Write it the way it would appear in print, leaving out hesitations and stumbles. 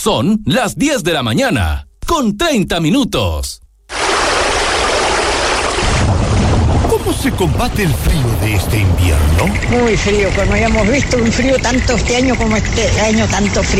Son las 10 de la mañana, con 30 minutos. ¿Cómo se combate el frío de este invierno? Muy frío, como hayamos visto un frío tanto este año como este año tanto frío.